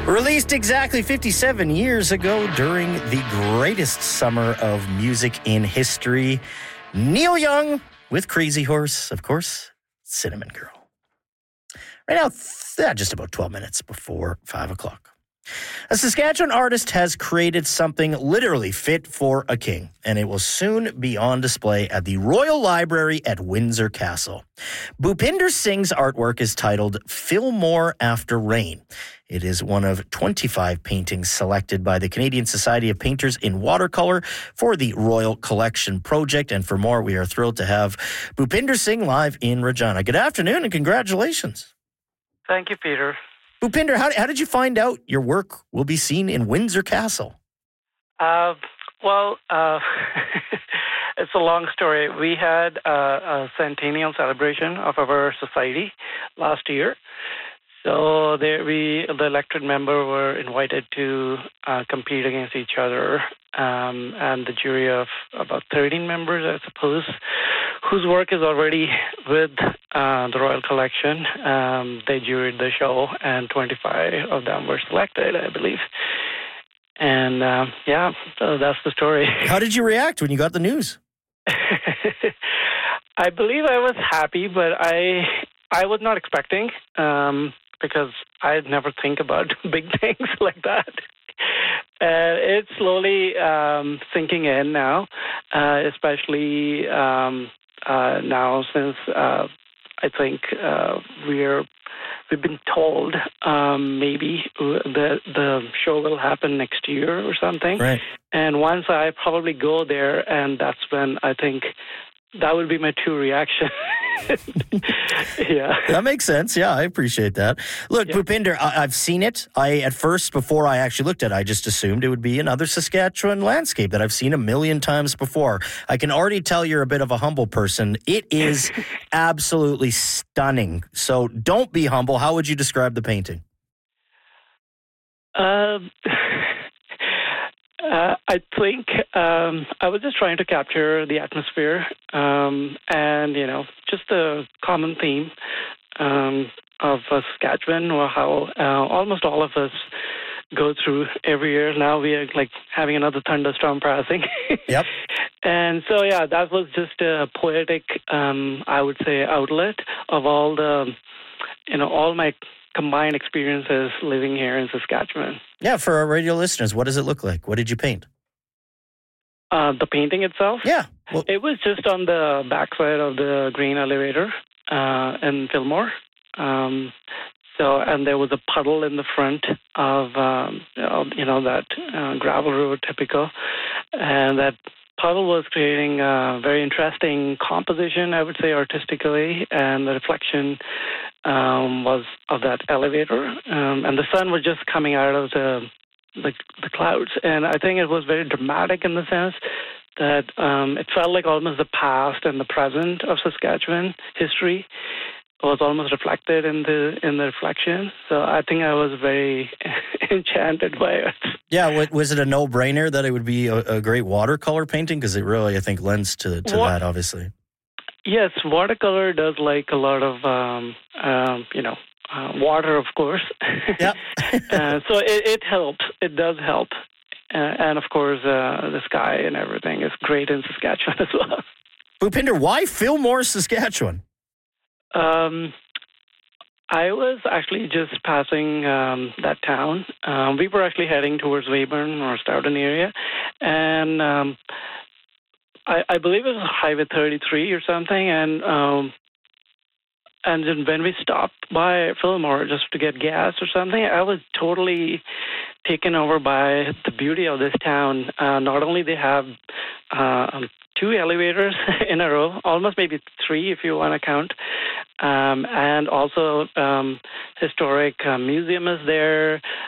Released exactly 57 years ago during the greatest summer of music in history, Neil Young with Crazy Horse, of course, Cinnamon Girl. Right now, just about 12 minutes before 5 o'clock. A Saskatchewan artist has created something literally fit for a king, and it will soon be on display at the Royal Library at Windsor Castle. Bhupinder Singh's artwork is titled Fillmore After Rain. It is one of 25 paintings selected by the Canadian Society of Painters in watercolor for the Royal Collection Project. And for more, we are thrilled to have Bhupinder Singh live in Regina. Good afternoon and congratulations. Thank you, Peter. Bhupinder, how did you find out your work will be seen in Windsor Castle? It's a long story. We had a centennial celebration of our society last year. So the elected members were invited to compete against each other, and the jury of about 13 members, I suppose, whose work is already with the Royal Collection. They juried the show, and 25 of them were selected, I believe. And so that's the story. How did you react when you got the news? I believe I was happy, but I was not expecting, because I never think about big things like that. It's slowly sinking in now, especially now since I think we've been told maybe the show will happen next year or something. Right. And once I probably go there, and that's when I think that would be my true reaction. Yeah. That makes sense. Yeah, I appreciate that. Look, Bhupinder, I've seen it. At first, before I actually looked at it, I just assumed it would be another Saskatchewan landscape that I've seen a million times before. I can already tell you're a bit of a humble person. It is absolutely stunning. So don't be humble. How would you describe the painting? I think I was just trying to capture the atmosphere and, just the common theme of Saskatchewan, or how almost all of us go through every year. Now we are like having another thunderstorm passing. Yep. And so, that was just a poetic, I would say, outlet of all the, all my combined experiences living here in Saskatchewan. Yeah, for our radio listeners, what does it look like? What did you paint? The painting itself? Yeah. Well, it was just on the backside of the grain elevator in Fillmore. And there was a puddle in the front of, that gravel road, typical. And that puddle was creating a very interesting composition, I would say, artistically, and the reflection was of that elevator, and the sun was just coming out of the clouds, and I think it was very dramatic in the sense that it felt like almost the past and the present of Saskatchewan history was almost reflected in the reflection. So I think I was very enchanted by it. Yeah, was it a no-brainer that it would be a great watercolor painting? Because it really, I think, lends to that, obviously. Yes, watercolor does like a lot of, water, of course. Yeah. So it helps. It does help. And, of course, the sky and everything is great in Saskatchewan as well. Bhupinder, why Fillmore, Saskatchewan? I was actually just passing that town. We were actually heading towards Weyburn or Stoughton area. And I believe it was Highway 33 or something. And then when we stopped by Fillmore just to get gas or something, I was totally taken over by the beauty of this town. Not only they have 2 elevators in a row, almost maybe 3 if you want to count, and also historic museum is there.